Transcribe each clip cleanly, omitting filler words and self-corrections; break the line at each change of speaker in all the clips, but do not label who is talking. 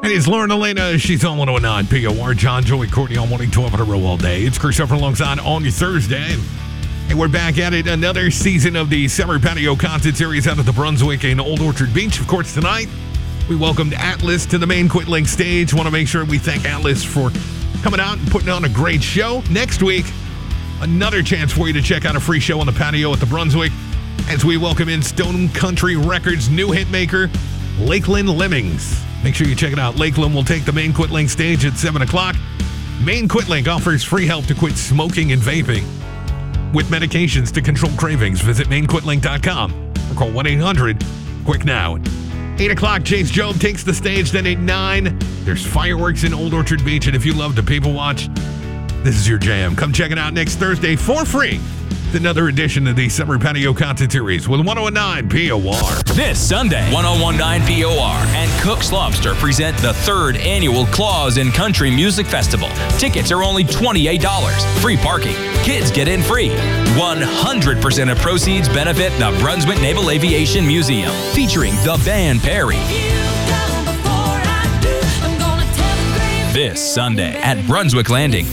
And it's Lauren Elena. She's on 109 POR. John, Joey, Courtney on Morning 12 on a row all day. It's Chris Over alongside on your Thursday. And we're back at it. Another season of the Summer Patio Content Series out at the Brunswick in Old Orchard Beach. Of course, tonight we welcomed Atlas to the main Quit Link stage. Want to make sure we thank Atlas for coming out and putting on a great show. Next week, another chance for you to check out a free show on the patio at the Brunswick as we welcome in Stone Country Records' new hitmaker, Lakeland Lemmings. Make sure you check it out. Lakeland will take the main Quit Link stage at 7 o'clock. Main Quit Link offers free help to quit smoking and vaping with medications to control cravings. Visit mainquitlink.com or call 1-800-QUIT-NOW. 8 o'clock, Chase Job takes the stage. Then at 9, there's fireworks in Old Orchard Beach. And if you love to people watch, this is your jam. Come check it out next Thursday for free. It's another edition of the Summer Patio Content Series with 109 POR.
This Sunday, 1019 POR and Cook's Lobster present the 3rd annual Claws in Country Music Festival. Tickets are only $28. Free parking. Kids get in free. 100% of proceeds benefit the Brunswick Naval Aviation Museum, featuring the band Perry. This Sunday at Brunswick Landing.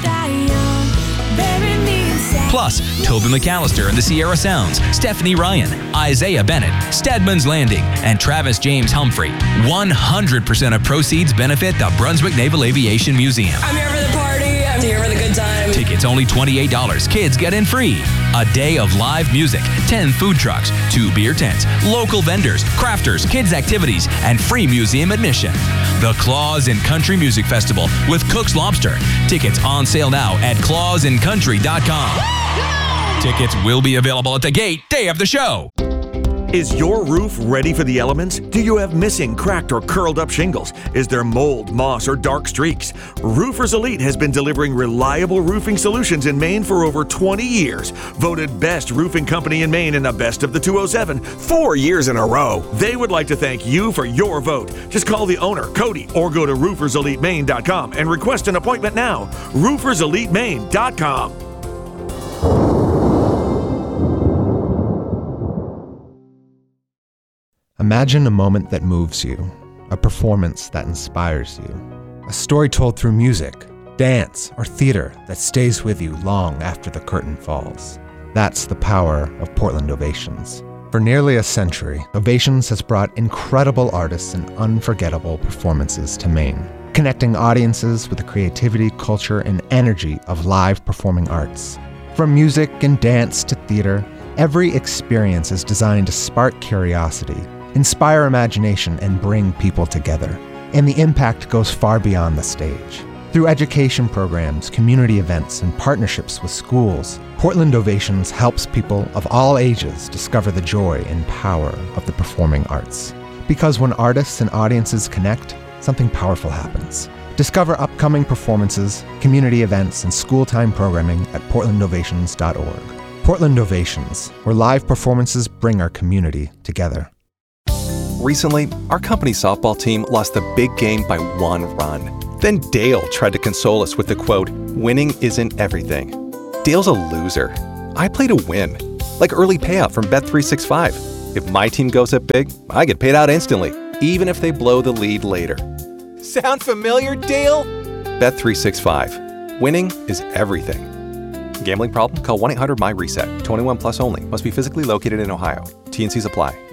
Plus, Toby McAllister and the Sierra Sounds, Stephanie Ryan, Isaiah Bennett, Stedman's Landing, and Travis James Humphrey. 100% of proceeds benefit the Brunswick Naval Aviation Museum.
I'm here for the party. I'm here for the good time.
Tickets only $28. Kids get in free. A day of live music, 10 food trucks, 2 beer tents, local vendors, crafters, kids activities, and free museum admission. The Claws in Country Music Festival with Cook's Lobster. Tickets on sale now at clawsincountry.com. Tickets will be available at the gate day of the show.
Is your roof ready for the elements? Do you have missing, cracked, or curled up shingles? Is there mold, moss, or dark streaks? Roofers Elite has been delivering reliable roofing solutions in Maine for over 20 years. Voted best roofing company in Maine in the Best of the 207 4 years in a row. They would like to thank you for your vote. Just call the owner, Cody, or go to rooferselitemaine.com and request an appointment now. rooferselitemaine.com.
Imagine a moment that moves you, a performance that inspires you, a story told through music, dance, or theater that stays with you long after the curtain falls. That's the power of Portland Ovations. For nearly a century, Ovations has brought incredible artists and unforgettable performances to Maine, connecting audiences with the creativity, culture, and energy of live performing arts. From music and dance to theater, every experience is designed to spark curiosity, inspire imagination, and bring people together. And the impact goes far beyond the stage. Through education programs, community events, and partnerships with schools, Portland Ovations helps people of all ages discover the joy and power of the performing arts. Because when artists and audiences connect, something powerful happens. Discover upcoming performances, community events, and school-time programming at portlandovations.org. Portland Ovations, where live performances bring our community together.
Recently, our company softball team lost the big game by 1 run. Then Dale tried to console us with the quote, "Winning isn't everything." Dale's a loser. I play to win, like early payout from Bet365. If my team goes up big, I get paid out instantly, even if they blow the lead later. Sound familiar, Dale? Bet365. Winning is everything. Gambling problem? Call 1-800-MY-RESET. 21 plus only. Must be physically located in Ohio. T&Cs apply.